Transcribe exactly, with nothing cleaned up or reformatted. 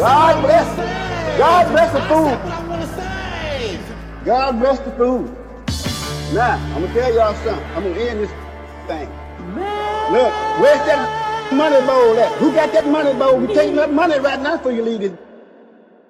God bless. God bless the food. God bless the food. Now, I'm gonna tell y'all something. I'm gonna end this thing. Look, where's that money bowl at? Who got that money bowl? We taking that money right now for you leave this